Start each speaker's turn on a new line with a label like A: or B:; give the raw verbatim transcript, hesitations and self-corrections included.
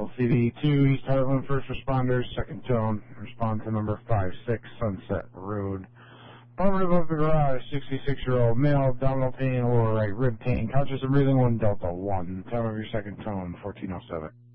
A: C D two, East Heartland First Responders, second tone. Respond to number five six Sunset Road. Operative of the garage, sixty-six-year-old male, abdominal pain, lower right rib pain, conscious and breathing, one Delta one. Time of your second tone, fourteen oh seven.